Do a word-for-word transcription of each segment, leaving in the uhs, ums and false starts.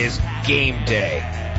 Is game day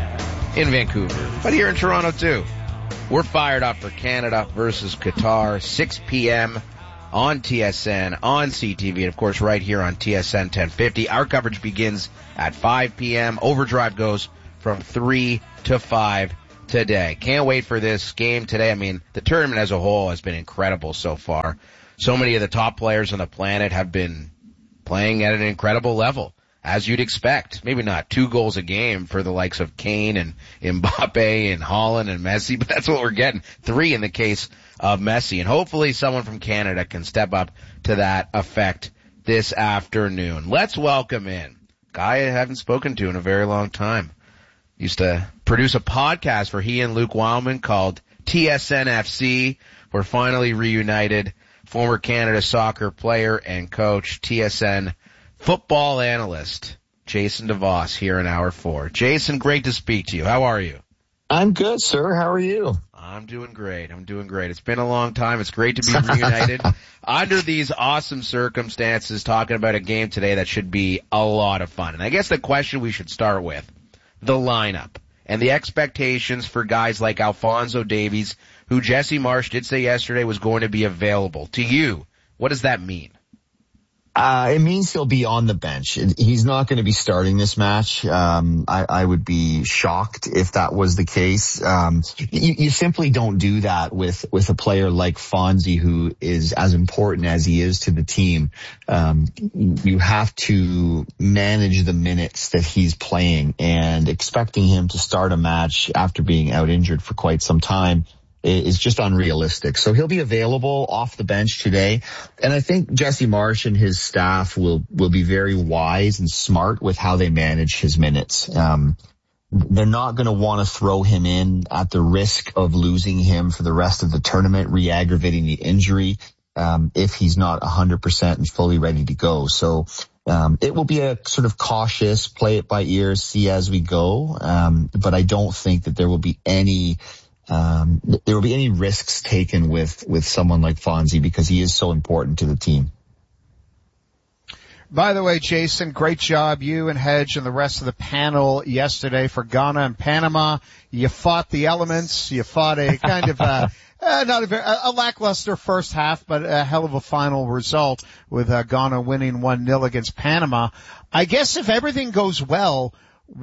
in Vancouver, but here in Toronto too. We're fired up for Canada versus Qatar, six p.m. on T S N, on C T V, and of course right here on T S N ten fifty. Our coverage begins at five p.m. Overdrive goes from three to five today. Can't wait for this game today. I mean, the tournament as a whole has been incredible so far. So many of the top players on the planet have been playing at an incredible level, as you'd expect. Maybe not two goals a game for the likes of Kane and Mbappe and Haaland and Messi, but that's what we're getting. Three in the case of Messi. And hopefully someone from Canada can step up to that effect this afternoon. Let's welcome in a guy I haven't spoken to in a very long time. Used to produce a podcast for he and Luke Wildman called T S N F C. We're finally reunited. Former Canada soccer player and coach, T S N football analyst, Jason DeVos, here in hour four. Jason, great to speak to you. How are you? I'm good, sir. How are you? I'm doing great. I'm doing great. It's been a long time. It's great to be reunited under these awesome circumstances, talking about a game today that should be a lot of fun. And I guess the question we should start with, the lineup and the expectations for guys like Alphonso Davies, who Jesse Marsch did say yesterday was going to be available. To you, what does that mean? Uh, it means he'll be on the bench. He's not going to be starting this match. Um, I, I would be shocked if that was the case. Um, you, you simply don't do that with, with a player like Fonzie, who is as important as he is to the team. Um, you have to manage the minutes that he's playing, and expecting him to start a match after being out injured for quite some time is just unrealistic. So he'll be available off the bench today. And I think Jesse Marsch and his staff will, will be very wise and smart with how they manage his minutes. Um, they're not going to want to throw him in at the risk of losing him for the rest of the tournament, re-aggravating the injury, um, if he's not one hundred percent and fully ready to go. So, um, it will be a sort of cautious, play it by ear, see as we go. Um, but I don't think that there will be any Um, there will be any risks taken with, with someone like Fonzie, because he is so important to the team. By the way, Jason, great job, you and Hedge and the rest of the panel yesterday for Ghana and Panama. You fought the elements. You fought a kind of, uh, uh not a very, a lackluster first half, but a hell of a final result with uh, Ghana winning one nil against Panama. I guess if everything goes well,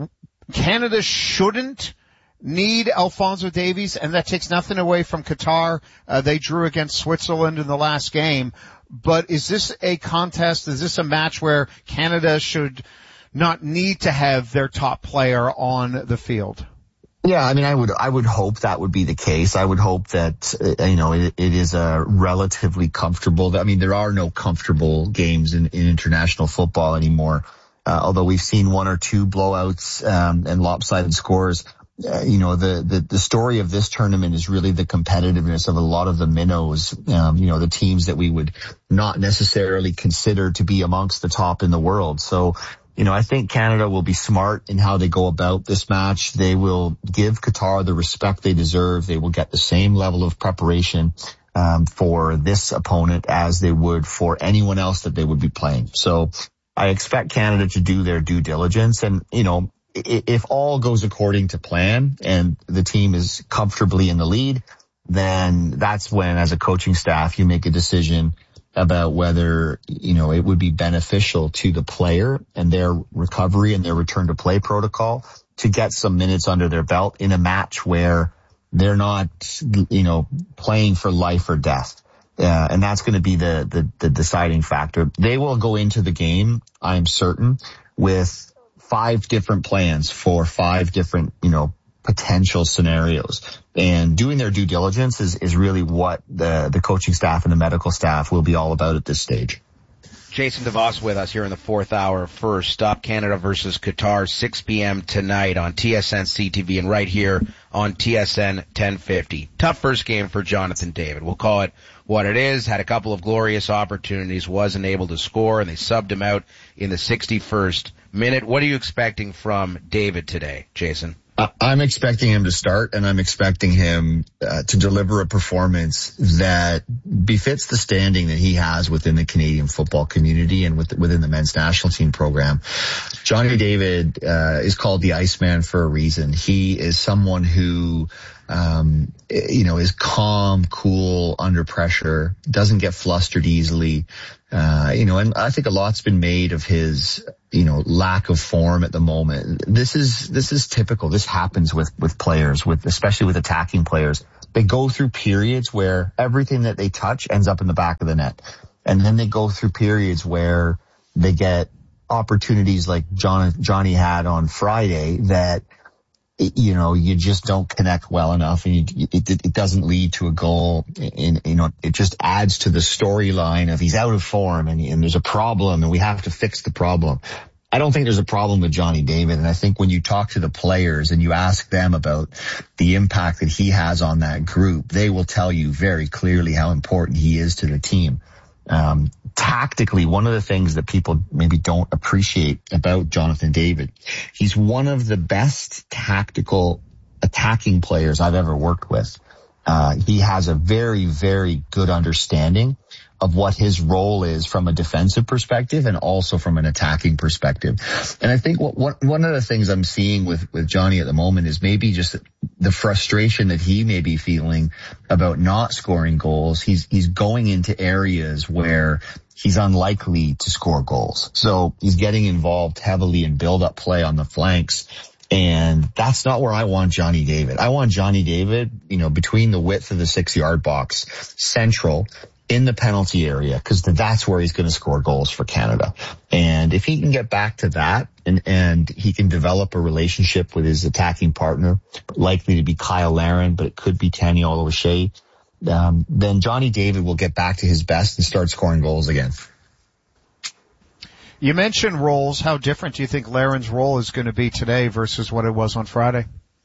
Canada shouldn't need Alphonso Davies, and that takes nothing away from Qatar. Uh, they drew against Switzerland in the last game. But is this a contest? Is this a match where Canada should not need to have their top player on the field? Yeah, I mean, I would, I would hope that would be the case. I would hope that, uh, you know, it, it is a relatively comfortable, I mean, there are no comfortable games in, in international football anymore. Uh, although we've seen one or two blowouts, um, and lopsided scores. Uh, you know, the, the, the story of this tournament is really the competitiveness of a lot of the minnows, um, you know, the teams that we would not necessarily consider to be amongst the top in the world. So, you know, I think Canada will be smart in how they go about this match. They will give Qatar the respect they deserve. They will get the same level of preparation, um, for this opponent as they would for anyone else that they would be playing. So I expect Canada to do their due diligence, and, you know, if all goes according to plan and the team is comfortably in the lead, then that's when, as a coaching staff, you make a decision about whether, you know, it would be beneficial to the player and their recovery and their return to play protocol to get some minutes under their belt in a match where they're not, you know, playing for life or death. Uh, and that's going to be the, the, the deciding factor. They will go into the game, I'm certain, with five different plans for five different, you know, potential scenarios. And doing their due diligence is, is really what the, the coaching staff and the medical staff will be all about at this stage. Jason DeVos with us here in the fourth hour. First up, Canada versus Qatar, six p.m. tonight on T S N C T V and right here on T S N ten fifty. Tough first game for Jonathan David. We'll call it what it is. Had a couple of glorious opportunities, wasn't able to score, and they subbed him out in the sixty-first minute. What are you expecting from David today, Jason? I'm expecting him to start, and I'm expecting him uh, to deliver a performance that befits the standing that he has within the Canadian football community and with, within the men's national team program. Johnny David uh, is called the Iceman for a reason. He is someone who, um, you know, is calm, cool under pressure, doesn't get flustered easily. Uh, you know, and I think a lot's been made of his, you know, lack of form at the moment. This is, this is typical. This happens with, with players, with, especially with attacking players. They go through periods where everything that they touch ends up in the back of the net. And then they go through periods where they get opportunities like John, Johnny had on Friday that, you know, you just don't connect well enough, and you, it, it doesn't lead to a goal. And, you know, it just adds to the storyline of he's out of form and, and there's a problem and we have to fix the problem. I don't think there's a problem with Johnny David. And I think when you talk to the players and you ask them about the impact that he has on that group, they will tell you very clearly how important he is to the team. Um, tactically, one of the things that people maybe don't appreciate about Jonathan David, he's one of the best tactical attacking players I've ever worked with. Uh, he has a very, very good understanding of what his role is from a defensive perspective and also from an attacking perspective. And I think what, what one of the things I'm seeing with, with Johnny at the moment is maybe just the frustration that he may be feeling about not scoring goals. He's, he's going into areas where he's unlikely to score goals. So he's getting involved heavily in build-up play on the flanks. And that's not where I want Johnny David. I want Johnny David, you know, between the width of the six-yard box, central, in the penalty area, because that's where he's going to score goals for Canada. And if he can get back to that and, and he can develop a relationship with his attacking partner, likely to be Kyle Larin, but it could be Taniela O'Shea, um, then Johnny David will get back to his best and start scoring goals again. You mentioned roles. How different do you think Larin's role is going to be today versus what it was on Friday?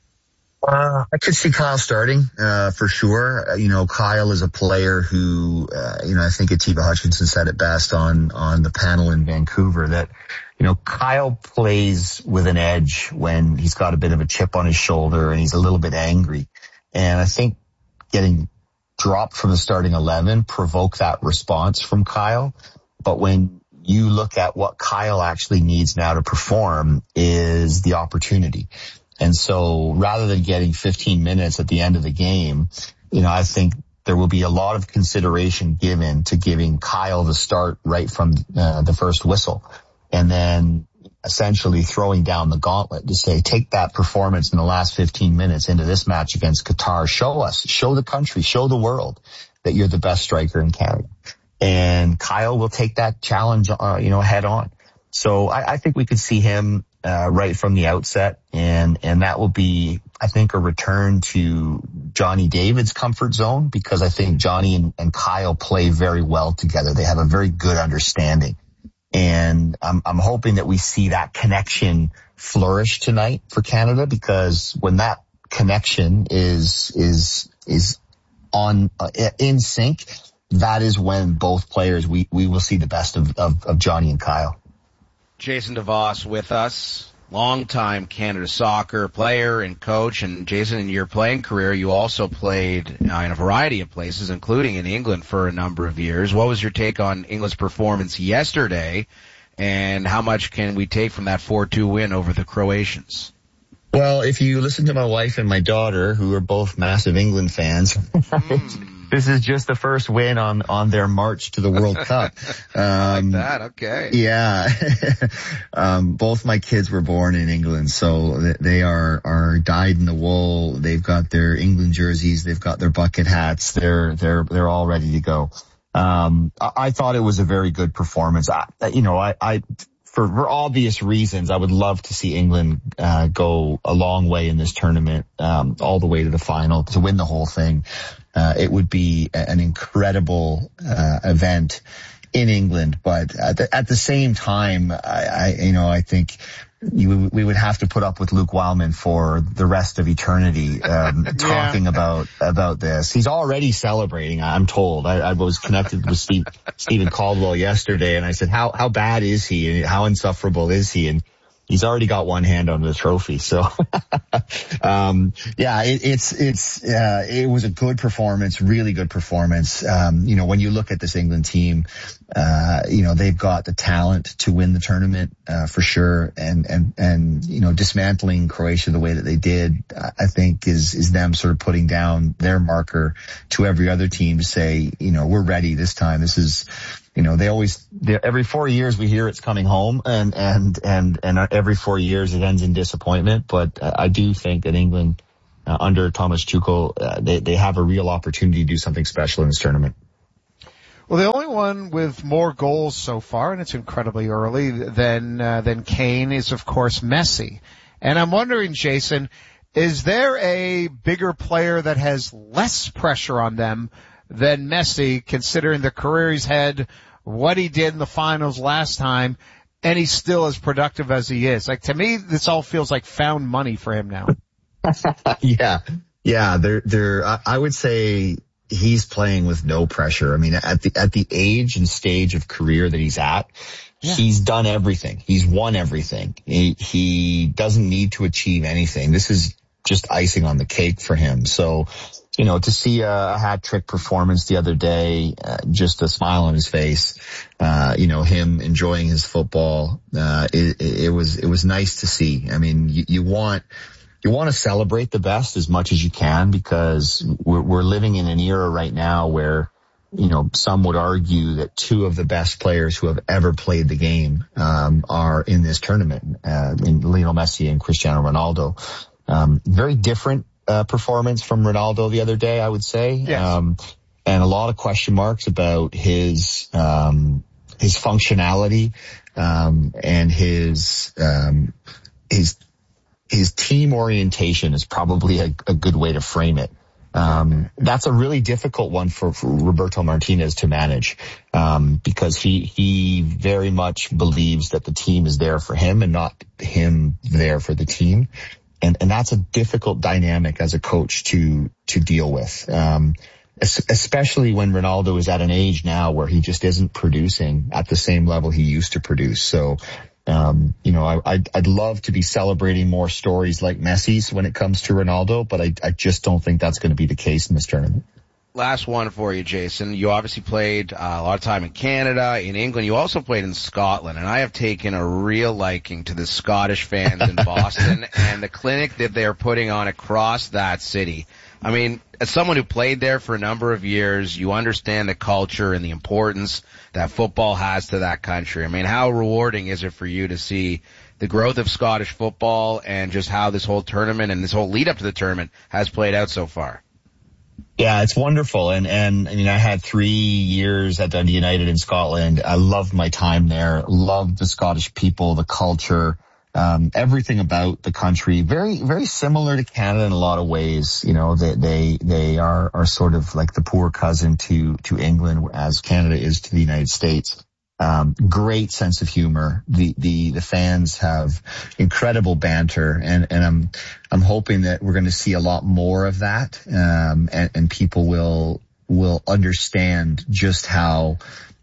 Uh, I could see Kyle starting, uh, for sure. Uh, you know, Kyle is a player who, uh, you know, I think Atiba Hutchinson said it best on, on the panel in Vancouver that, you know, Kyle plays with an edge when he's got a bit of a chip on his shoulder and he's a little bit angry. And I think getting dropped from the starting eleven provoked that response from Kyle. But when you look at what Kyle actually needs now to perform is the opportunity. And so rather than getting fifteen minutes at the end of the game, you know, I think there will be a lot of consideration given to giving Kyle the start right from uh, the first whistle, and then essentially throwing down the gauntlet to say, take that performance in the last fifteen minutes into this match against Qatar. Show us, show the country, show the world that you're the best striker in Canada. And Kyle will take that challenge, uh, you know, head on. So I, I think we could see him Uh, right from the outset, and and that will be, I think, a return to Johnny David's comfort zone, because I think Johnny and, and Kyle play very well together. They have a very good understanding, and I'm I'm hoping that we see that connection flourish tonight for Canada, because when that connection is is is on uh, in sync, that is when both players we we will see the best of of, of Johnny and Kyle. Jason DeVos with us, longtime Canada soccer player and coach. And Jason, in your playing career, you also played uh, in a variety of places, including in England for a number of years. What was your take on England's performance yesterday, and how much can we take from that four two win over the Croatians? Well, if you listen to my wife and my daughter, who are both massive England fans, mm. This is just the first win on, on their march to the World Cup. Um, I like that. Okay. Yeah. um, both my kids were born in England, so they are, are dyed in the wool. They've got their England jerseys. They've got their bucket hats. They're, they're, they're all ready to go. Um, I, I thought it was a very good performance. I, you know, I, I, for, for obvious reasons, I would love to see England, uh, go a long way in this tournament, um, all the way to the final to win the whole thing. Uh, it would be an incredible uh, event in England, but at the, at the same time, I, I, you know, I think you, we would have to put up with Luke Wildman for the rest of eternity, um, talking yeah. about about this. He's already celebrating, I'm told. I, I was connected with Steve, Stephen Caldwell yesterday, and I said, "How how bad is he? And how insufferable is he?" And he's already got one hand on the trophy. So, um, yeah, it, it's, it's, uh, it was a good performance, really good performance. Um, you know, when you look at this England team, uh, you know, they've got the talent to win the tournament, uh, for sure. And, and, and, you know, dismantling Croatia the way that they did, I think is, is them sort of putting down their marker to every other team to say, you know, we're ready this time. This is, you know, they always, every four years we hear it's coming home, and, and, and, and every four years it ends in disappointment. But uh, I do think that England, uh, under Thomas Tuchel, uh, they, they have a real opportunity to do something special in this tournament. Well, the only one with more goals so far, and it's incredibly early, than, uh, than Kane is, of course, Messi. And I'm wondering, Jason, is there a bigger player that has less pressure on them than Messi, considering the career he's had, what he did in the finals last time, and he's still as productive as he is? Like, to me, this all feels like found money for him now. yeah. Yeah. They're, they're, I would say he's playing with no pressure. I mean, at the, at the age and stage of career that he's at, yeah. He's done everything. He's won everything. He, he doesn't need to achieve anything. This is just icing on the cake for him. So, you know, to see a, a hat trick performance the other day, uh, just a smile on his face, uh, you know, him enjoying his football, uh, it, it was, it was nice to see. I mean, you, you want, you want to celebrate the best as much as you can, because we're, we're living in an era right now where, you know, some would argue that two of the best players who have ever played the game, um, are in this tournament, uh, in Lionel Messi and Cristiano Ronaldo. Um, very different Uh, performance from Ronaldo the other day, I would say. Yes. Um, and a lot of question marks about his, um, his functionality, um, and his, um, his, his team orientation is probably a, a good way to frame it. Um, that's a really difficult one for, for Roberto Martinez to manage, um, because he, he very much believes that the team is there for him and not him there for the team. And, and that's a difficult dynamic as a coach to, to deal with. Um, especially when Ronaldo is at an age now where he just isn't producing at the same level he used to produce. So, um, you know, I, I'd, I'd love to be celebrating more stories like Messi's when it comes to Ronaldo, but I, I just don't think that's going to be the case in this tournament. Last one for you, Jason. You obviously played uh, a lot of time in Canada, in England. You also played in Scotland, and I have taken a real liking to the Scottish fans in Boston and the clinic that they're putting on across that city. I mean, as someone who played there for a number of years, you understand the culture and the importance that football has to that country. I mean, how rewarding is it for you to see the growth of Scottish football and just how this whole tournament and this whole lead up to the tournament has played out so far? Yeah, it's wonderful. And, and, I mean, I had three years at Dundee United in Scotland. I loved my time there, loved the Scottish people, the culture, um, everything about the country. Very, very similar to Canada in a lot of ways. You know, they, they, they are, are sort of like the poor cousin to, to England, as Canada is to the United States. Um, great sense of humor. The, the, the fans have incredible banter, and, and I'm, I'm hoping that we're going to see a lot more of that. Um, and, and people will, will understand just how,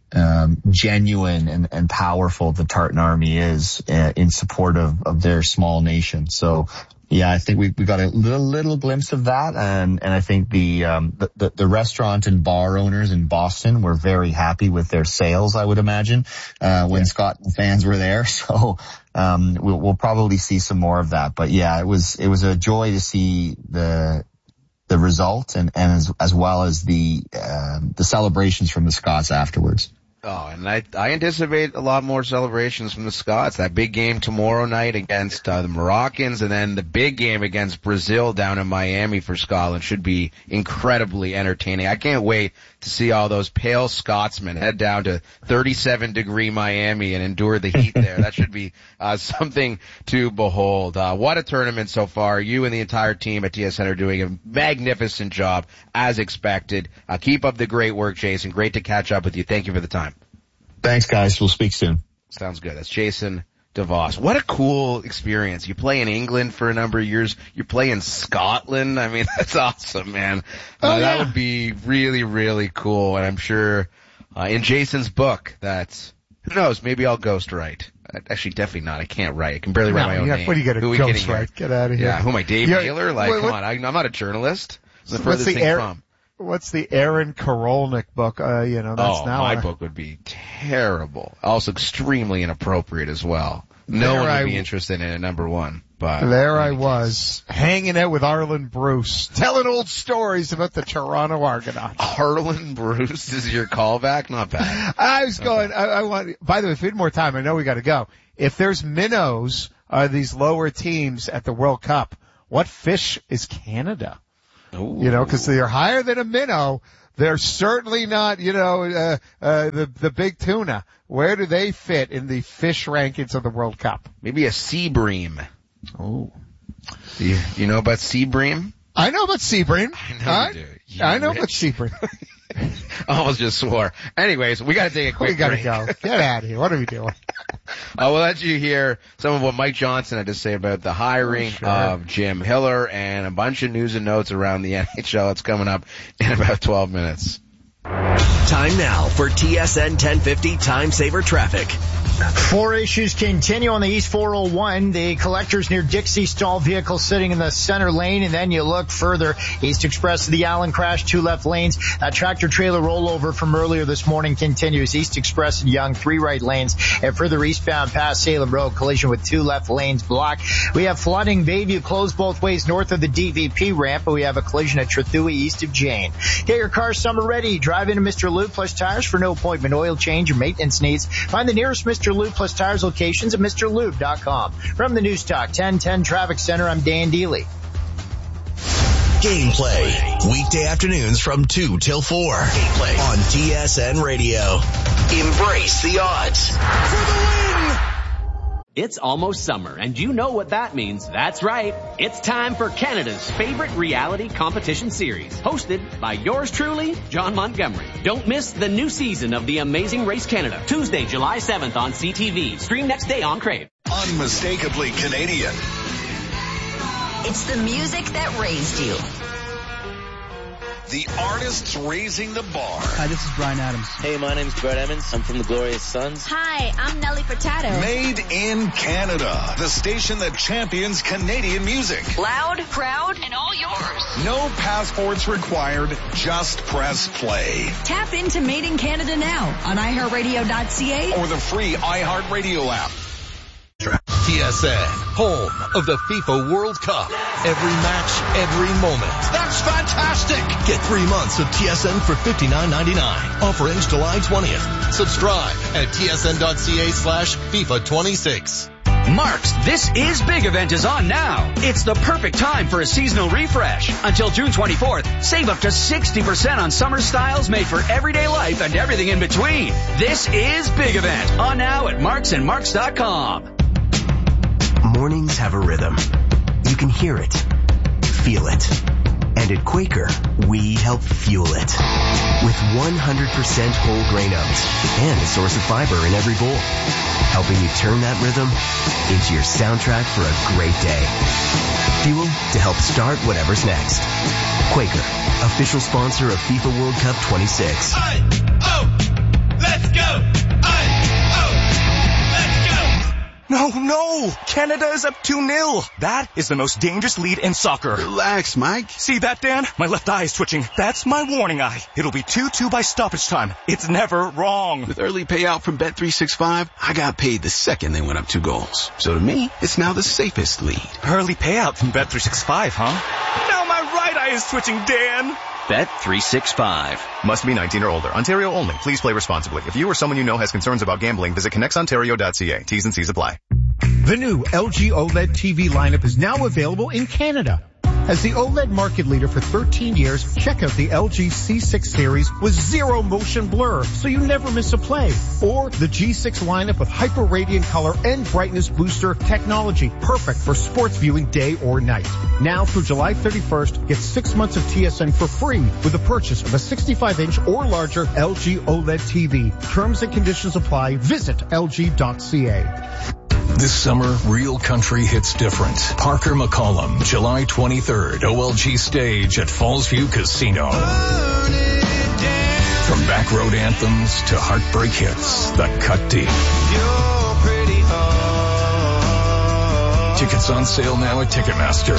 um, genuine and, and powerful the Tartan Army is uh, in support of, of their small nation. So, yeah, I think we we got a little little glimpse of that, and and I think the um the, the the restaurant and bar owners in Boston were very happy with their sales, I would imagine, uh when yeah. Scotland fans were there. So um we'll we'll probably see some more of that. But yeah, it was it was a joy to see the the result, and and as as well as the um the celebrations from the Scots afterwards. Oh, and I, I anticipate a lot more celebrations from the Scots. That big game tomorrow night against uh, the Moroccans, and then the big game against Brazil down in Miami for Scotland should be incredibly entertaining. I can't wait to see all those pale Scotsmen head down to thirty-seven degree Miami and endure the heat there. That should be uh, something to behold. Uh, what a tournament so far. You and the entire team at T S N are doing a magnificent job, as expected. Uh, keep up the great work, Jason. Great to catch up with you. Thank you for the time. Thanks, guys. We'll speak soon. Sounds good. That's Jason DeVos. What a cool experience. You play in England for a number of years. You play in Scotland. I mean, that's awesome, man. Oh, uh, yeah. That would be really, really cool. And I'm sure uh, in Jason's book that Who knows? Maybe I'll ghost write. Actually, definitely not. I can't write. I can barely write no, my own yeah, name. What are you going to ghost write? Get out of here. Yeah, who am I, Dave You're, Naylor? Like, what, come on. I, I'm not a journalist. I'm the what's furthest the thing Air, from. What's the Aaron Korolnik book? Uh, you know, that's oh, now my a, book would be terrible. Also extremely inappropriate as well. No one would I, be interested in it, number one. But there I was, hanging out with Arlen Bruce, telling old stories about the Toronto Argonauts. Arlen Bruce is your callback? Not bad. I was going, I, I want, by the way, if we had more time, I know we got to go. If there's minnows, uh, these lower teams at the World Cup, what fish is Canada? Ooh. You know, because they're higher than a minnow. They're certainly not, you know, uh, uh, the, the big tuna. Where do they fit in the fish rankings of the World Cup? Maybe a sea bream. Oh. Do you, you know about sea bream? I know about sea bream. I know I, you do. You I know rich. about sea bream. I almost just swore. Anyways, we gotta take a quick We gotta break. go. Get out of here. What are we doing? I will let you hear some of what Mike Johnson had to say about the hiring oh, sure. of Jim Hiller and a bunch of news and notes around the N H L. It's coming up in about twelve minutes. Time now for T S N ten fifty Time Saver Traffic. Four issues continue on the East four oh one. The collectors near Dixie stall vehicle sitting in the center lane, and then you look further. East Express to the Allen crash, two left lanes. That tractor trailer rollover from earlier this morning continues. East Express and Yonge, three right lanes. And further eastbound past Salem Road, collision with two left lanes blocked. We have flooding. Bayview closed both ways north of the D V P ramp, but we have a collision at Trethewey east of Jane. Get your car summer ready. Drive into Mister Lube Plus Tires for no appointment oil change or maintenance needs. Find the nearest Mister Lube Plus Tires locations at Mr Lube dot com. From the News Talk ten ten Traffic Center, I'm Dan Dealey. Gameplay. Weekday afternoons from two till four. Gameplay on T S N Radio. Embrace the odds. For the win! It's almost summer, and you know what that means. That's right. It's time for Canada's favorite reality competition series, hosted by yours truly, John Montgomery. Don't miss the new season of The Amazing Race Canada, Tuesday, July seventh on C T V. Stream next day on Crave. Unmistakably Canadian. It's the music that raised you. The artists raising the bar. Hi, this is Bryan Adams. Hey, my name's Brett Emmons. I'm from the Glorious Sons. Hi, I'm Nelly Furtado. Made in Canada. The station that champions Canadian music. Loud, proud, and all yours. No passports required. Just press play. Tap into Made in Canada now on i heart radio dot c a or the free iHeartRadio app. T S N, home of the FIFA World Cup. Every match, every moment. That's fantastic! Get three months of T S N for fifty-nine ninety-nine. Offer ends July twentieth. Subscribe at tsn.ca slash FIFA 26. Mark's This Is Big event is on now. It's the perfect time for a seasonal refresh. Until June twenty-fourth, save up to sixty percent on summer styles made for everyday life and everything in between. This is Big event on now at marks and marks dot com. Mornings have a rhythm. You can hear it, feel it. And at Quaker, we help fuel it. With one hundred percent whole grain oats and a source of fiber in every bowl. Helping you turn that rhythm into your soundtrack for a great day. Fuel to help start whatever's next. Quaker, official sponsor of FIFA World Cup twenty-six. I, oh, let's go! I, oh, let's go! No, no! Canada is up two nil. That is the most dangerous lead in soccer. Relax, Mike. See that, Dan? My left eye is twitching. That's my warning eye. It'll be two two by stoppage time. It's never wrong. With early payout from Bet three sixty-five, I got paid the second they went up two goals. So to me, it's now the safest lead. Early payout from Bet three sixty-five, huh? Now my right eye is twitching, Dan. Bet three sixty-five. Must be nineteen or older. Ontario only. Please play responsibly. If you or someone you know has concerns about gambling, visit connects ontario dot c a. T's and C's apply. The new L G OLED T V lineup is now available in Canada. As the OLED market leader for thirteen years, check out the L G C six series with zero motion blur, so you never miss a play. Or the G six lineup with hyper radiant color and brightness booster technology, perfect for sports viewing day or night. Now through July thirty-first, get six months of T S N for free with the purchase of a sixty-five inch or larger L G OLED T V. Terms and conditions apply. Visit L G dot c a. This summer, real country hits different. Parker McCollum, July twenty-third, O L G stage at Fallsview Casino. From back road anthems to heartbreak hits that cut deep. You're pretty hard. Tickets on sale now at Ticketmaster.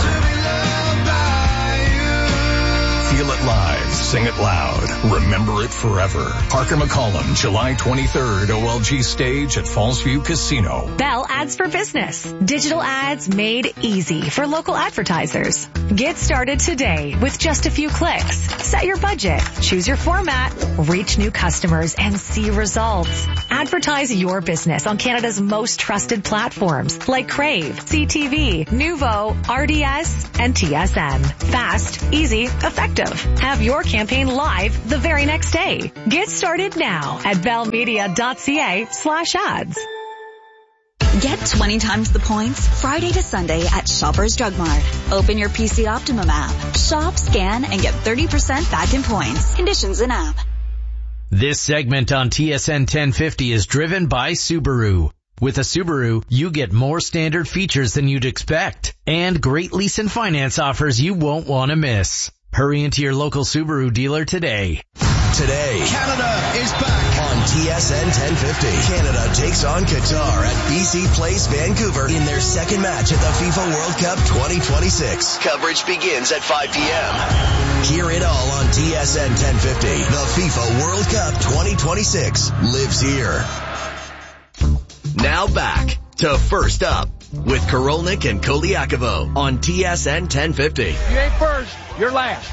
Feel it live, sing it loud, remember it forever. Parker McCollum, July twenty-third, O L G stage at Fallsview Casino. Bell Ads for Business. Digital ads made easy for local advertisers. Get started today with just a few clicks. Set your budget, choose your format, reach new customers, and see results. Advertise your business on Canada's most trusted platforms like Crave, C T V, Nuvo, R D S, and T S N. Fast, easy, effective. Have your campaign live the very next day. Get started now at bellmedia.ca slash ads. Get twenty times the points Friday to Sunday at Shoppers Drug Mart. Open your P C Optimum app. Shop, scan, and get thirty percent back in points. Conditions in app. This segment on T S N ten fifty is driven by Subaru. With a Subaru, you get more standard features than you'd expect and great lease and finance offers you won't want to miss. Hurry into your local Subaru dealer today. Today, Canada is back on T S N ten fifty. Canada takes on Qatar at B C Place, Vancouver in their second match at the FIFA World Cup twenty twenty-six. Coverage begins at five p.m. Hear it all on T S N ten fifty. The FIFA World Cup twenty twenty-six lives here. Now back to First Up with Korolnik and Koliakovo on T S N ten fifty. You ain't first, you're last.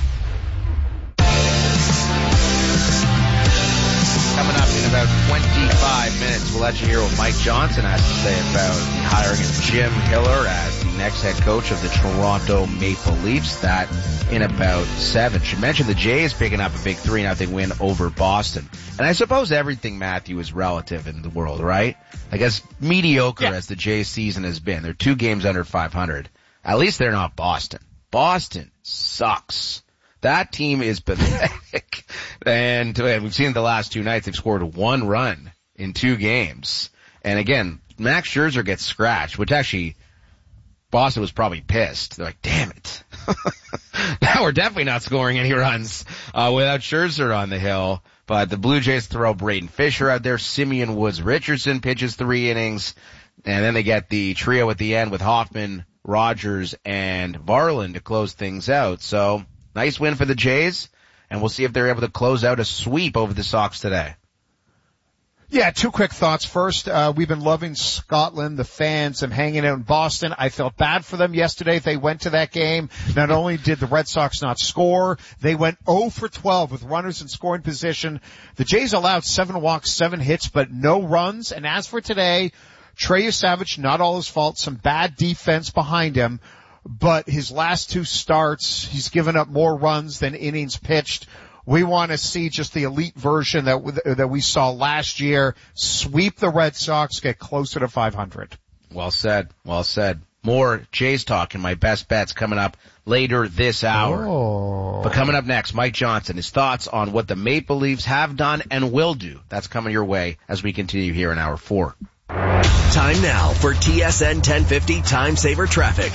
Coming up in about twenty-five minutes, we'll let you hear what Mike Johnson has to say about the hiring of Jim Hiller as the next head coach of the Toronto Maple Leafs. That in about seven. Should mention the Jays picking up a big three nothing win over Boston. And I suppose everything, Matthew, is relative in the world, right? I guess mediocre yeah. as the Jays season has been. They're two games under five hundred. At least they're not Boston. Boston sucks. That team is pathetic. And we've seen the last two nights, they've scored one run in two games. And again, Max Scherzer gets scratched, which actually, Boston was probably pissed. They're like, damn it. Now we're definitely not scoring any runs, uh, without Scherzer on the hill. But the Blue Jays throw Braden Fisher out there. Simeon Woods Richardson pitches three innings. And then they get the trio at the end with Hoffman, Rogers, and Varland to close things out. So, nice win for the Jays, and we'll see if they're able to close out a sweep over the Sox today. Yeah, two quick thoughts. First, uh, we've been loving Scotland, the fans, and hanging out in Boston. I felt bad for them yesterday. They went to that game. Not only did the Red Sox not score, they went oh for twelve with runners in scoring position. The Jays allowed seven walks, seven hits, but no runs. And as for today, Trey Savage, not all his fault, some bad defense behind him. But his last two starts, he's given up more runs than innings pitched. We want to see just the elite version that that we saw last year, sweep the Red Sox, get closer to five hundred. Well said. Well said. More Jays talk and my best bets coming up later this hour. Oh. But coming up next, Mike Johnson, his thoughts on what the Maple Leafs have done and will do. That's coming your way as we continue here in hour four. Time now for T S N ten fifty Time Saver Traffic.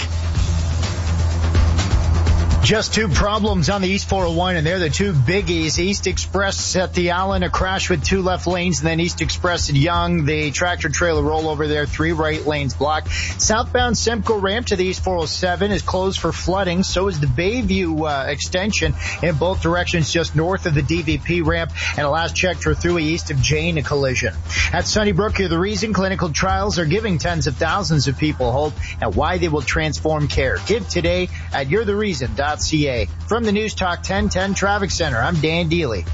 Just two problems on the East four oh one, and they're the two biggies. East Express at the Allen, a crash with two left lanes, and then East Express at Yonge, the tractor-trailer rollover there, three right lanes blocked. Southbound Simcoe ramp to the East four oh seven is closed for flooding. So is the Bayview uh, extension in both directions just north of the D V P ramp. And a last check for Thruway east of Jane, a collision. At Sunnybrook, you're the reason clinical trials are giving tens of thousands of people hope and why they will transform care. Give today at you're the reason dot C A. From the News Talk ten ten Traffic Center, I'm Dan Dealey.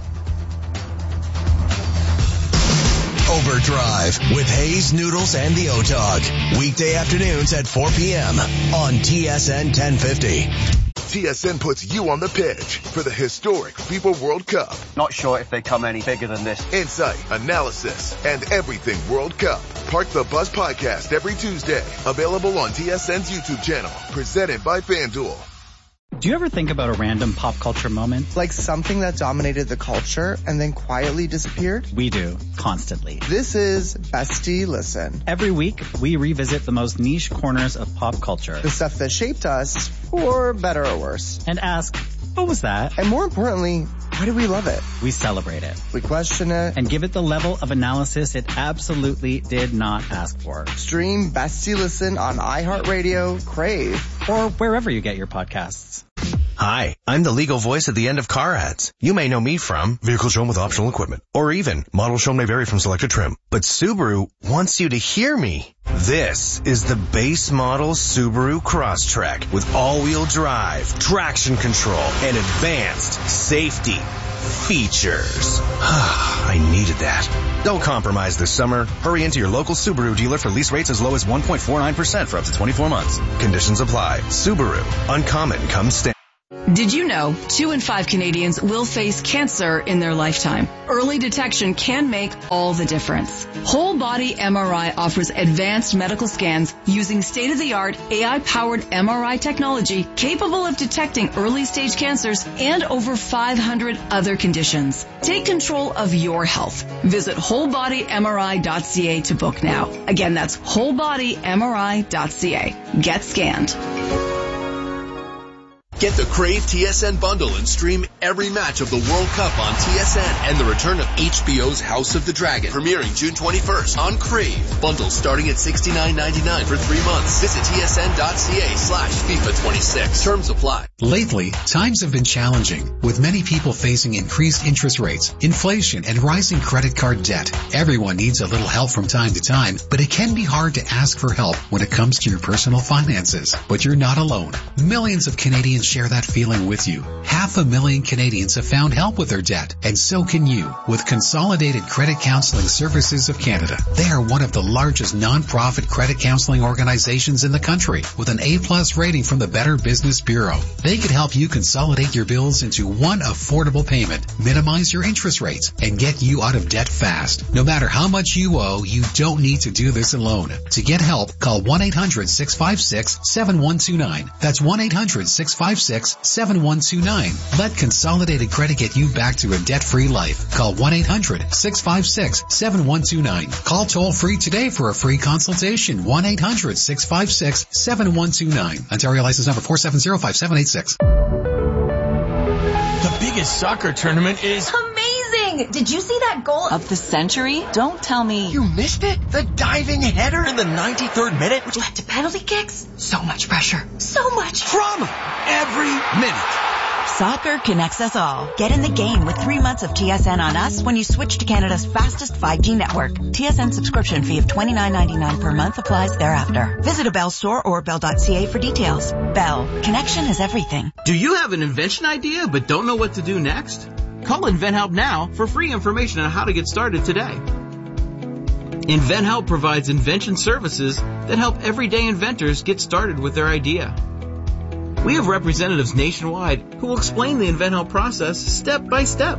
Overdrive with Hayes, Noodles, and the O-Dog. Weekday afternoons at four p.m. on T S N ten fifty. T S N puts you on the pitch for the historic FIFA World Cup. Not sure if they come any bigger than this. Insight, analysis, and everything World Cup. Park the Bus podcast every Tuesday. Available on T S N's YouTube channel. Presented by FanDuel. Do you ever think about a random pop culture moment? Like something that dominated the culture and then quietly disappeared? We do, constantly. This is Bestie Listen. Every week, we revisit the most niche corners of pop culture. The stuff that shaped us, for better or worse. And ask, what was that? And more importantly, Why do we love it? We celebrate it. We question it. And give it the level of analysis it absolutely did not ask for. Stream Bestie Listen on iHeartRadio, Crave, or wherever you get your podcasts. Hi, I'm the legal voice at the end of car ads. You may know me from vehicle shown with optional equipment, or even model shown may vary from selected trim. But Subaru wants you to hear me. This is the base model Subaru Crosstrek with all-wheel drive, traction control, and advanced safety features. I needed that. Don't compromise this summer. Hurry into your local Subaru dealer for lease rates as low as one point four nine percent for up to twenty-four months. Conditions apply. Subaru. Uncommon comes standard. Did you know two in five Canadians will face cancer in their lifetime? Early detection can make all the difference. Whole Body M R I offers advanced medical scans using state-of-the-art A I-powered M R I technology capable of detecting early-stage cancers and over five hundred other conditions. Take control of your health. Visit whole body M R I dot c a to book now. Again, that's whole body M R I dot c a. Get scanned. Get the Crave T S N bundle and stream every match of the World Cup on T S N and the return of H B O's House of the Dragon, premiering June twenty-first on Crave. Bundles starting at sixty-nine ninety-nine for three months. Visit T S N dot c a slash FIFA twenty-six. Terms apply. Lately, times have been challenging, with many people facing increased interest rates, inflation, and rising credit card debt. Everyone needs a little help from time to time, but it can be hard to ask for help when it comes to your personal finances. But you're not alone. Millions of Canadians share that feeling with you. Half a million Canadians have found help with their debt, and so can you with Consolidated Credit Counseling Services of Canada. They are one of the largest non-profit credit counseling organizations in the country with an A-plus rating from the Better Business Bureau. They can help you consolidate your bills into one affordable payment, minimize your interest rates, and get you out of debt fast. No matter how much you owe, you don't need to do this alone. To get help, call one eight hundred six five six seven one two nine. That's one eight hundred six five six seven one two nine. Let Consolidated Credit get you back to a debt-free life. Call one eight hundred six five six seven one two nine. Call toll-free today for a free consultation. one eight hundred six five six seven one two nine. Ontario license number four seven zero five seven eight six. The biggest soccer tournament is amazing! Did you see that goal of the century? Don't tell me. You missed it? The diving header in the ninety-third minute? Which led to penalty kicks? So much pressure. So much drama. Every minute. Soccer connects us all. Get in the game with three months of T S N on us when you switch to Canada's fastest five G network. T S N subscription fee of twenty-nine ninety-nine per month applies thereafter. Visit a Bell store or bell dot c a for details. Bell. Connection is everything. Do you have an invention idea but don't know what to do next? Call InventHelp now for free information on how to get started today. InventHelp provides invention services that help everyday inventors get started with their idea. We have representatives nationwide who will explain the InventHelp process step by step.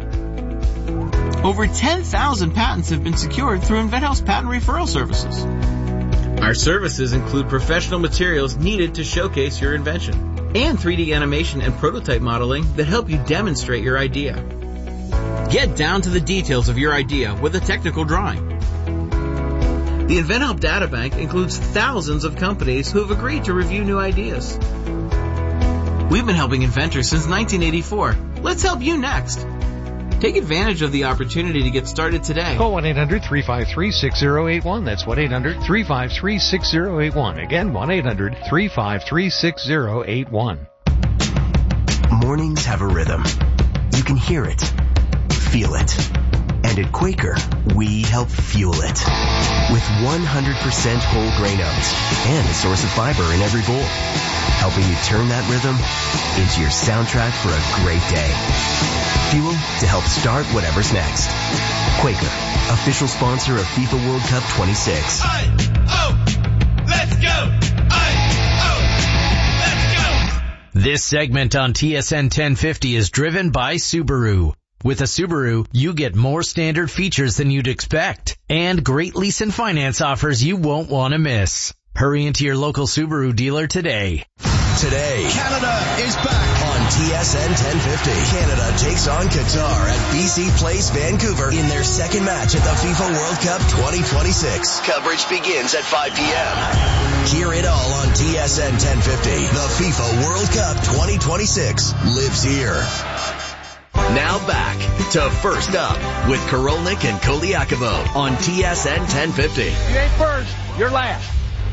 Over ten thousand patents have been secured through InventHelp's patent referral services. Our services include professional materials needed to showcase your invention and three D animation and prototype modeling that help you demonstrate your idea. Get down to the details of your idea with a technical drawing. The InventHelp Databank includes thousands of companies who have agreed to review new ideas. We've been helping inventors since nineteen eighty-four. Let's help you next. Take advantage of the opportunity to get started today. Call one eight hundred three five three six zero eight one. That's one eight hundred three five three six zero eight one. Again, one eight hundred three five three six zero eight one. Mornings have a rhythm. You can hear it, feel it. And at Quaker, we help fuel it. With one hundred percent whole grain oats and a source of fiber in every bowl. Helping you turn that rhythm into your soundtrack for a great day. Fuel to help start whatever's next. Quaker, official sponsor of FIFA World Cup twenty-six. I, oh, let's go! I, oh, let's go! This segment on T S N ten fifty is driven by Subaru. With a Subaru, you get more standard features than you'd expect and great lease and finance offers you won't want to miss. Hurry into your local Subaru dealer today. Today, Canada is back on T S N ten fifty. Canada takes on Qatar at B C Place, Vancouver in their second match at the FIFA World Cup twenty twenty-six. Coverage begins at five p.m. Hear it all on T S N ten fifty. The FIFA World Cup twenty twenty-six lives here. Now back to First Up with Korolnik and Koliakovo on T S N ten fifty. You ain't first, you're last.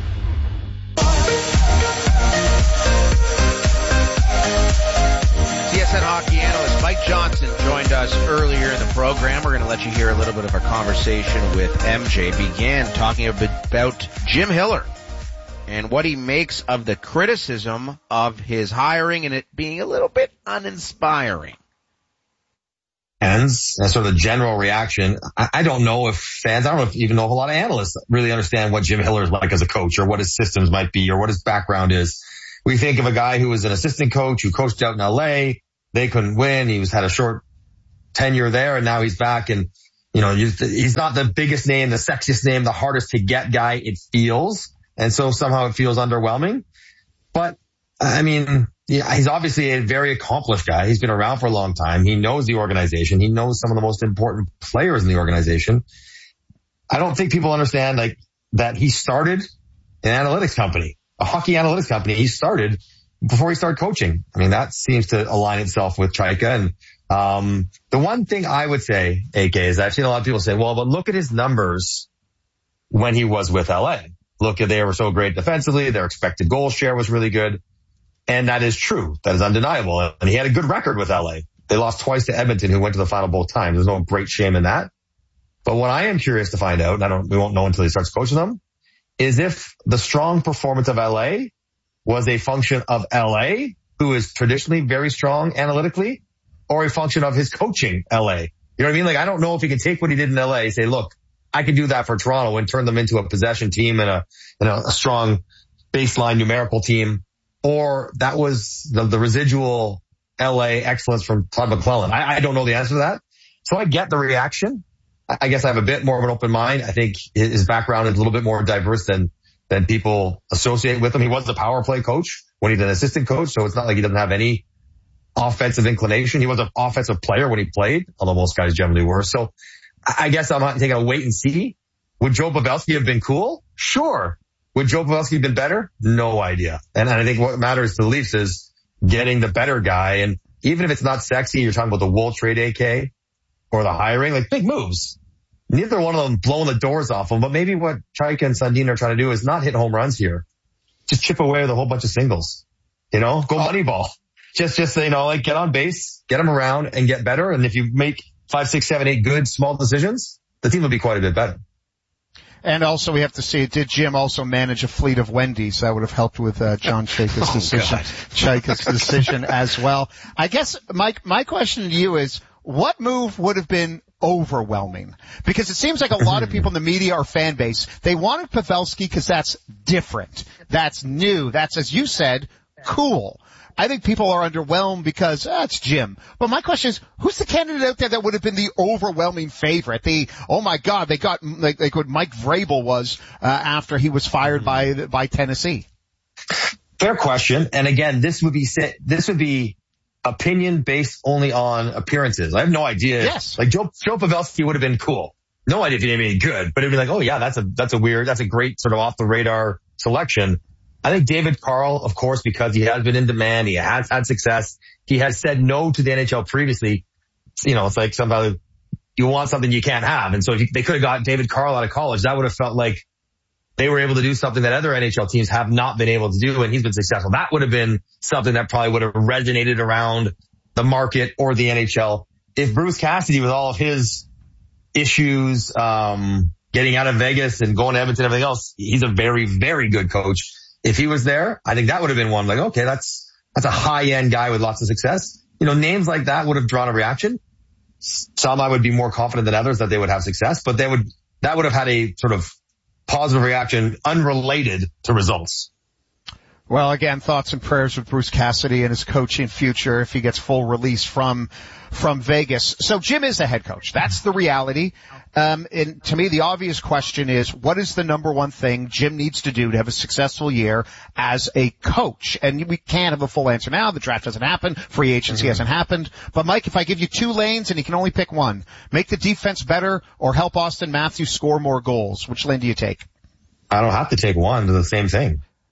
T S N hockey analyst Mike Johnson joined us earlier in the program. We're going to let you hear a little bit of our conversation with M J. Began talking a bit about Jim Hiller and what he makes of the criticism of his hiring and it being a little bit uninspiring. Fans, and sort of the general reaction, I, I don't know if fans, I don't know if even know if a lot of analysts really understand what Jim Hiller is like as a coach or what his systems might be or what his background is. We think of a guy who was an assistant coach who coached out in L A. They couldn't win. He was had a short tenure there and now he's back and, you know, he's not the biggest name, the sexiest name, the hardest to get guy, it feels. And so somehow it feels underwhelming. But, I mean, yeah, he's obviously a very accomplished guy. He's been around for a long time. He knows the organization. He knows some of the most important players in the organization. I don't think people understand, like, that he started an analytics company, a hockey analytics company. He started before he started coaching. I mean, that seems to align itself with Chaika. And, um, the one thing I would say, A K, is I've seen a lot of people say, well, but look at his numbers when he was with L A. Look at, they were so great defensively. Their expected goal share was really good. And that is true. That is undeniable. And he had a good record with L A. They lost twice to Edmonton, who went to the final both times. There's no great shame in that. But what I am curious to find out, and I don't, we won't know until he starts coaching them, is if the strong performance of L A was a function of L A, who is traditionally very strong analytically, or a function of his coaching L A. You know what I mean? Like, I don't know if he can take what he did in L A and say, look, I can do that for Toronto and turn them into a possession team and a, and a, a strong baseline numerical team. Or that was the, the residual L A excellence from Todd McClellan. I, I don't know the answer to that. So I get the reaction. I, I guess I have a bit more of an open mind. I think his background is a little bit more diverse than, than people associate with him. He was a power play coach when he was an assistant coach. So it's not like he doesn't have any offensive inclination. He was an offensive player when he played, although most guys generally were. So I guess I'm taking a wait and see. Would Joe Pavelski have been cool? Sure. Would Joe Pavelski have been better? No idea. And I think what matters to the Leafs is getting the better guy. And even if it's not sexy, you're talking about the Wool trade, A K, or the hiring, like big moves. Neither one of them blowing the doors off them. But maybe what Chaika and Sundin are trying to do is not hit home runs here. Just chip away with a whole bunch of singles. You know, go Moneyball. Just, just, you know, like get on base, get them around and get better. And if you make five, six, seven, eight good small decisions, the team will be quite a bit better. And also we have to see, did Jim also manage a fleet of Wendy's? That would have helped with uh, John Chaika's decision, oh, Chaika's decision as well. I guess my, my question to you is, what move would have been overwhelming? Because it seems like a lot of people in the media or fan base, they wanted Pavelski because that's different. That's new. That's, as you said, cool. I think people are underwhelmed because ah, it's Jim. But my question is, who's the candidate out there that would have been the overwhelming favorite? The, oh my God, they got like, like what Mike Vrabel was uh, after he was fired by by Tennessee. Fair question. And again, this would be this would be opinion based only on appearances. I have no idea. Yes. Like Joe Joe Pavelski would have been cool. No idea if he did any good, but it'd be like, oh yeah, that's a that's a weird, that's a great sort of off the radar selection. I think David Carl, of course, because he has been in demand, he has had success. He has said no to the N H L previously. You know, it's like somebody, you want something you can't have. And so if you, they could have got David Carl out of college, that would have felt like they were able to do something that other N H L teams have not been able to do, and he's been successful. That would have been something that probably would have resonated around the market or the N H L. If Bruce Cassidy, with all of his issues, um, getting out of Vegas and going to Edmonton and everything else, he's a very, very good coach. If he was there, I think that would have been one like, okay, that's, that's a high-end guy with lots of success. You know, names like that would have drawn a reaction. Some I would be more confident than others that they would have success, but they would, that would have had a sort of positive reaction unrelated to results. Well, again, thoughts and prayers with Bruce Cassidy and his coaching future if he gets full release from from Vegas. So Jim is the head coach. That's the reality. Um, and to me, the obvious question is, what is the number one thing Jim needs to do to have a successful year as a coach? And we can't have a full answer now. The draft hasn't happened. Free agency mm-hmm. hasn't happened. But Mike, if I give you two lanes and you can only pick one, make the defense better or help Austin Matthews score more goals, which lane do you take? I don't have to take one. They're the same thing.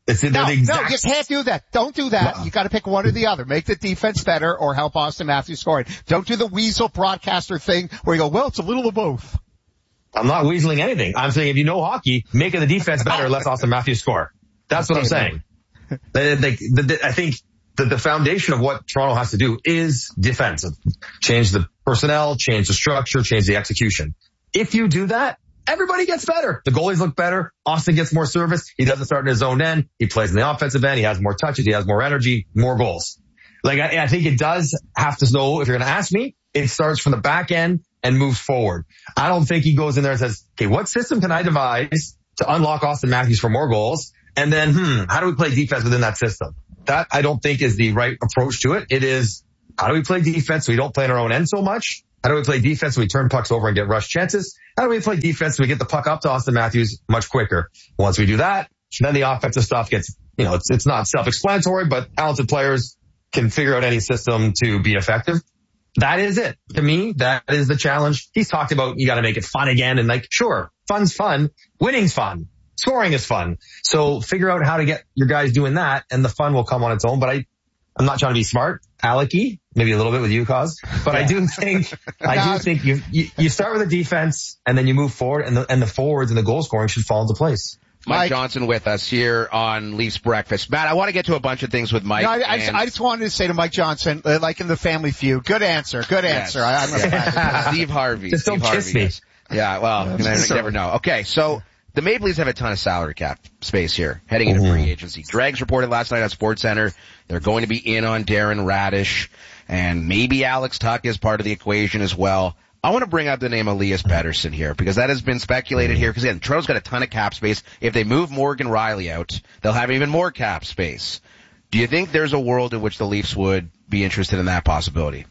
It's, they're no, the exact... no, you can't do that. Don't do that. Well, you got to pick one or the other. Make the defense better or help Austin Matthews scoring. Don't do the weasel broadcaster thing where you go, well, it's a little of both. I'm not weaseling anything. I'm saying if you know hockey, making the defense better, let Austin Matthews score. That's what I'm saying. they, they, they, I think the, the foundation of what Toronto has to do is defensive. Change the personnel, change the structure, change the execution. If you do that, everybody gets better. The goalies look better. Austin gets more service. He doesn't start in his own end. He plays in the offensive end. He has more touches. He has more energy, more goals. Like, I, I think it does have to know, if you're going to ask me, it starts from the back end and moves forward. I don't think he goes in there and says, okay, what system can I devise to unlock Austin Matthews for more goals? And then, hmm, how do we play defense within that system? That I don't think is the right approach to it. It is, how do we play defense so we don't play in our own end so much? How do we play defense so we turn pucks over and get rush chances? How do we play defense so we get the puck up to Austin Matthews much quicker? Once we do that, then the offensive stuff gets, you know, it's, it's not self-explanatory, but talented players can figure out any system to be effective. That is it. To me, that is the challenge. He's talked about you got to make it fun again. And like, sure, fun's fun. Winning's fun. Scoring is fun. So figure out how to get your guys doing that, and the fun will come on its own. But I, I'm not trying to be smart, alecky, maybe a little bit with you, Cause, but yeah. I do think, I do think you, you, you start with the defense and then you move forward, and the, and the forwards and the goal scoring should fall into place. Mike, Mike Johnson with us here on Leafs Breakfast. Matt, I want to get to a bunch of things with Mike. No, I, I, just, I just wanted to say to Mike Johnson, uh, like in the Family Feud, good answer, good answer. Yes. I, I'm yeah. Steve Harvey. Just Steve don't Harvey, kiss me. yes. Yeah, well, you never, never know. Okay, so the Maple Leafs have a ton of salary cap space here heading into mm-hmm. free agency. Dregs reported last night on SportsCenter they're going to be in on Darren Radish, and maybe Alex Tuch is part of the equation as well. I want to bring up the name Elias Pettersson here because that has been speculated here. Because again, Toronto's got a ton of cap space. If they move Morgan Riley out, they'll have even more cap space. Do you think there's a world in which the Leafs would be interested in that possibility?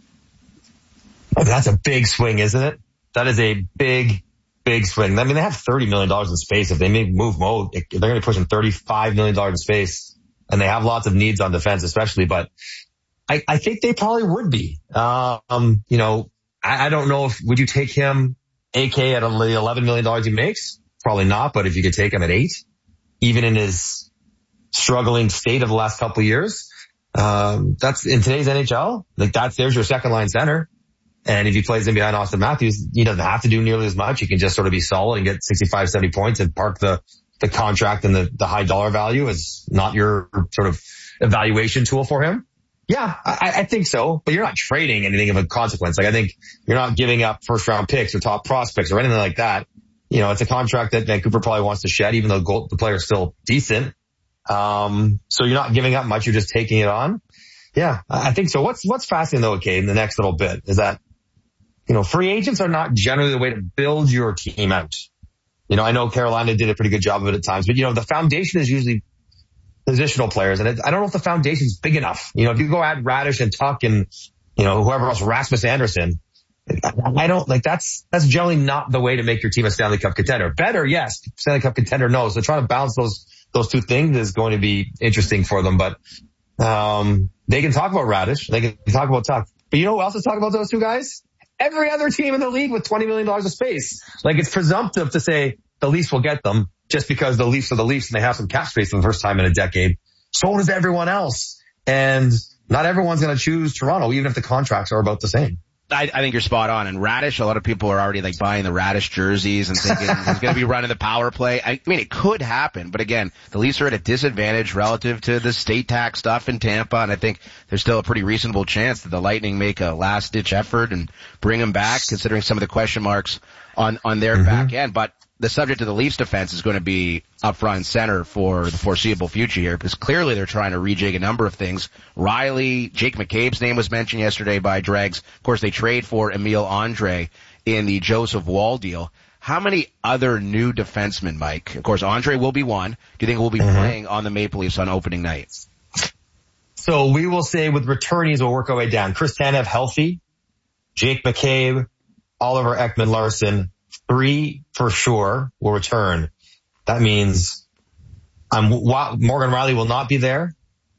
Oh, that's a big swing, isn't it? That is a big, big swing. I mean, they have thirty million dollars in space. If they may move Mo, they're going to be pushing thirty-five million dollars in space, and they have lots of needs on defense, especially. But I, I think they probably would be. Um, you know. I don't know if, would you take him, A K, at only eleven million dollars he makes? Probably not, but if you could take him at eight, even in his struggling state of the last couple of years, um, that's in today's N H L, like that's, there's your second line center. And if he plays in behind Austin Matthews, he doesn't have to do nearly as much. He can just sort of be solid and get sixty-five, seventy points and park the, the contract and the, the high dollar value as not your sort of evaluation tool for him. Yeah, I, I think so, but you're not trading anything of a consequence. Like I think you're not giving up first round picks or top prospects or anything like that. You know, it's a contract that Vancouver probably wants to shed, even though goal, the player's still decent. Um, so you're not giving up much. You're just taking it on. Yeah, I think so. What's, what's fascinating though, okay, in the next little bit is that, you know, free agents are not generally the way to build your team out. You know, I know Carolina did a pretty good job of it at times, but you know, the foundation is usually positional players, and it, I don't know if the foundation's big enough. You know, if you go add Radish and Tuch and, you know, whoever else, Rasmus Anderson, I, I don't, like, that's, that's generally not the way to make your team a Stanley Cup contender. Better, yes, Stanley Cup contender, no. So trying to balance those, those two things is going to be interesting for them, but, um, they can talk about Radish, they can talk about Tuch. But you know who else is talking about those two guys? Every other team in the league with twenty million dollars of space. Like, it's presumptive to say the Leafs will get them, just because the Leafs are the Leafs and they have some cap space for the first time in a decade. So does everyone else. And not everyone's going to choose Toronto, even if the contracts are about the same. I, I think you're spot on. And Radish, a lot of people are already like buying the Radish jerseys and thinking he's going to be running the power play. I mean, it could happen, but again, the Leafs are at a disadvantage relative to the state tax stuff in Tampa, and I think there's still a pretty reasonable chance that the Lightning make a last-ditch effort and bring him back, considering some of the question marks on on their mm-hmm. back end. But the subject of the Leafs defense is going to be up front and center for the foreseeable future here, because clearly they're trying to rejig a number of things. Riley, Jake McCabe's name was mentioned yesterday by Dregs. Of course, they trade for Emile Andre in the Joseph Wall deal. How many other new defensemen, Mike? Of course, Andre will be one. Do you think we'll be mm-hmm. playing on the Maple Leafs on opening night? So we will say with returnees, we'll work our way down. Chris Tanev healthy, Jake McCabe, Oliver Ekman-Larsson, three for sure will return. That means um, Morgan Riley will not be there,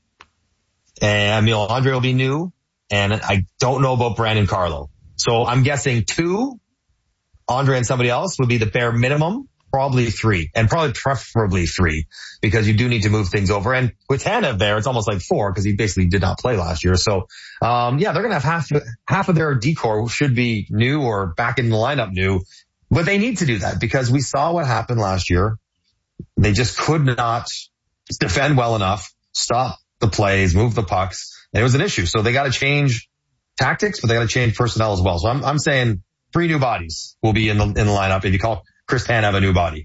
and Emile Andre will be new, and I don't know about Brandon Carlo. So I'm guessing two, Andre and somebody else, would be the bare minimum. probably three, and probably preferably three, because you do need to move things over. And with Tanev there, it's almost like four, because he basically did not play last year. So, um, yeah, they're going to have half, half of their decor should be new or back in the lineup new, but they need to do that because we saw what happened last year. They just could not defend well enough, stop the plays, move the pucks, and it was an issue. So they got to change tactics, but they got to change personnel as well. So I'm, I'm saying three new bodies will be in the, in the lineup if you call Chris Tanev a new body.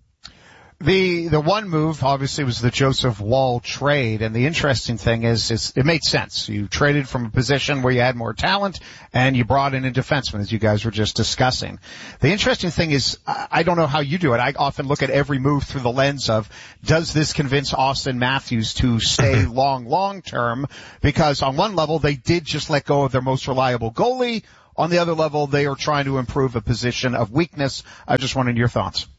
The, the one move obviously was the Joseph Woll trade. And the interesting thing is, is it made sense. You traded from a position where you had more talent and you brought in a defenseman, as you guys were just discussing. The interesting thing is, I don't know how you do it. I often look at every move through the lens of, does this convince Austin Matthews to stay long, long term? Because on one level, they did just let go of their most reliable goalie. On the other level, they are trying to improve a position of weakness. I just wanted your thoughts.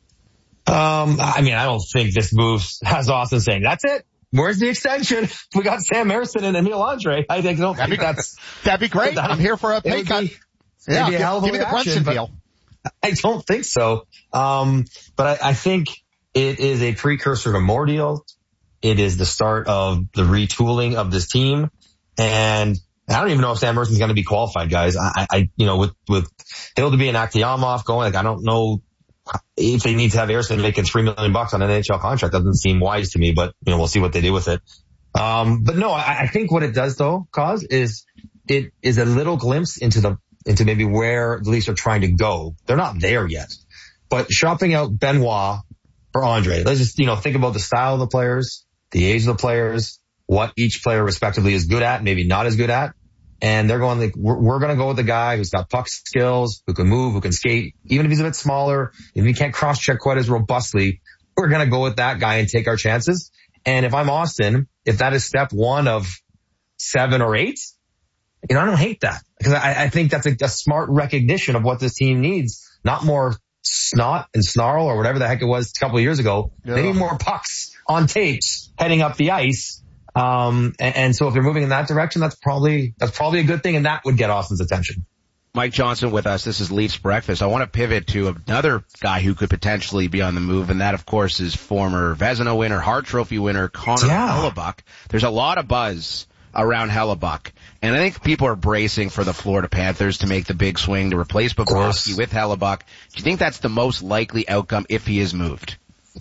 Um, I mean, I don't think this move has Austin saying, that's it. Where's the extension? We got Sam Harrison and Emil Andre. I think, I don't think that's, that'd be great. I'm here for a pay cut. Be, yeah, be a hell of a give me the Brunson deal. I don't think so. Um, but I, I think it is a precursor to more deals. It is the start of the retooling of this team. And I don't even know if Sam Harrison's going to be qualified, guys. I, I, you know, with, with Hildebrand and Akhtiamov going, like, I don't know if they need to have Harrison making three million bucks on an N H L contract. Doesn't seem wise to me, but you know, we'll see what they do with it. Um, but no, I, I think what it does though, cause is it is a little glimpse into the, into maybe where the Leafs are trying to go. They're not there yet, but shopping out Benoit for Andre. Let's just, you know, think about the style of the players, the age of the players, what each player respectively is good at, maybe not as good at. And they're going like, we're, we're going to go with the guy who's got puck skills, who can move, who can skate. Even if he's a bit smaller, if he can't cross check quite as robustly, we're going to go with that guy and take our chances. And if I'm Austin, if that is step one of seven or eight, you know, I don't hate that because I, I think that's a, a smart recognition of what this team needs. Not more snot and snarl or whatever the heck it was a couple of years ago. Yeah. They need more pucks on tapes heading up the ice. Um, and, and so if they're moving in that direction, that's probably, that's probably a good thing. And that would get Austin's attention. Mike Johnson with us. This is Leafs Breakfast. I want to pivot to another guy who could potentially be on the move. And that, of course, is former Vezina winner, Hart Trophy winner, Connor yeah. Hellebuyck. There's a lot of buzz around Hellebuyck. And I think people are bracing for the Florida Panthers to make the big swing to replace Bobrovsky with Hellebuyck. Do you think that's the most likely outcome if he is moved?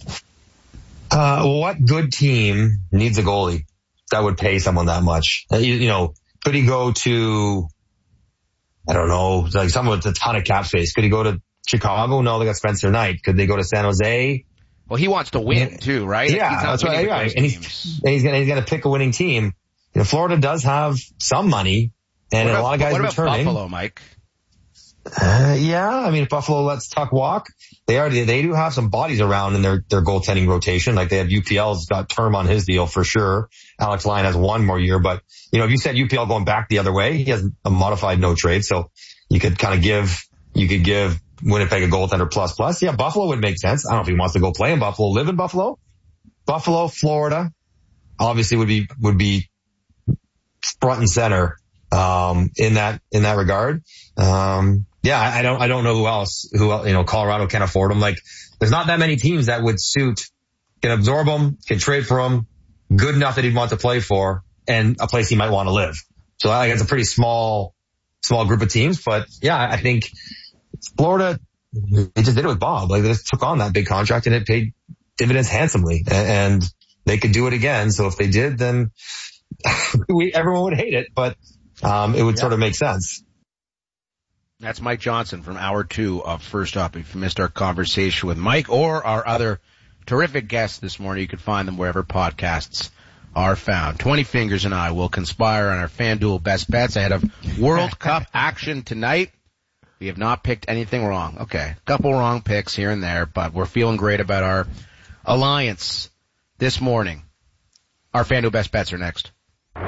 Uh, what good team needs a goalie that would pay someone that much? Uh, you, you know, could he go to, I don't know, like someone with a ton of cap space? Could he go to Chicago? No, they got Spencer Knight. Could they go to San Jose? Well, he wants to win yeah. too, right? Yeah, that's right. right. And he's, and he's gonna, he's gonna pick a winning team. You know, Florida does have some money and about, a lot of guys what about returning. Buffalo, Mike? Uh, yeah, I mean, if Buffalo lets Tuck walk, they already, they do have some bodies around in their, their goaltending rotation. Like they have U P L's got term on his deal for sure. Alex Lyon has one more year, but you know, if you said U P L going back the other way, he has a modified no trade. So you could kind of give, you could give Winnipeg a goaltender plus plus. Yeah, Buffalo would make sense. I don't know if he wants to go play in Buffalo, live in Buffalo. Buffalo, Florida, obviously would be, would be front and center, um, in that, in that regard. Um, Yeah, I don't, I don't know who else, who, you know, Colorado can afford him. Like, there's not that many teams that would suit, can absorb him, can trade for him, good enough that he'd want to play for, and a place he might want to live. So I think it's a pretty small, small group of teams. But yeah, I think Florida, they just did it with Bob. Like, they just took on that big contract and it paid dividends handsomely. And they could do it again. So if they did, then we, everyone would hate it, but, um, it would yeah. sort of make sense. That's Mike Johnson from hour two of First Up. If you missed our conversation with Mike or our other terrific guests this morning, you can find them wherever podcasts are found. twenty Fingers and I will conspire on our FanDuel best bets ahead of World Cup action tonight. We have not picked anything wrong. Okay, a couple wrong picks here and there, but we're feeling great about our alliance this morning. Our FanDuel best bets are next.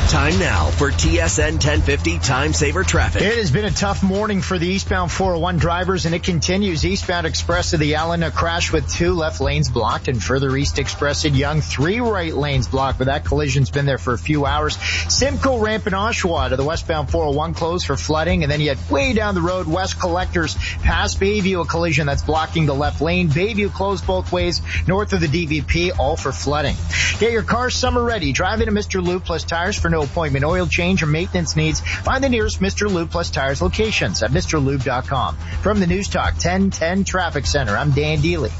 Time now for T S N ten fifty Time Saver Traffic. It has been a tough morning for the eastbound four oh one drivers, and it continues. Eastbound Express to the Allen, a crash with two left lanes blocked, and further east Express at Young, three right lanes blocked, but that collision's been there for a few hours. Simcoe Ramp in Oshawa to the westbound four oh one closed for flooding, and then you had way down the road, West Collectors past Bayview, a collision that's blocking the left lane. Bayview closed both ways north of the D V P, all for flooding. Get your car summer ready. Drive into Mister Lube Plus Tires for no appointment oil change or maintenance needs. Find the nearest Mister Lube Plus Tires locations at Mr Lube dot com. From the News Talk ten ten Traffic Center, I'm Dan Dealey.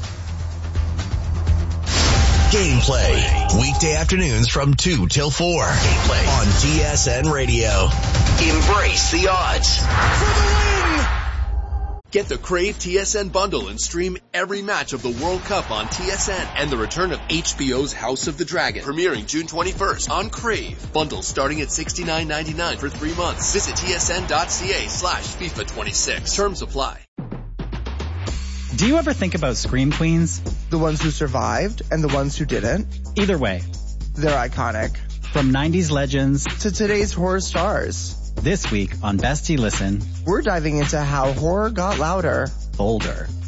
Gameplay. Weekday afternoons from two till four. Gameplay on T S N Radio. Embrace the odds. For the win! Get the Crave T S N bundle and stream every match of the World Cup on T S N and the return of H B O's House of the Dragon, premiering June twenty-first on Crave. Bundles starting at sixty-nine ninety-nine for three months. Visit tsn.ca slash FIFA twenty-six. Terms apply. Do you ever think about Scream Queens? The ones who survived and the ones who didn't? Either way, they're iconic. From nineties legends to today's horror stars. This week on Bestie Listen, we're diving into how horror got louder, bolder,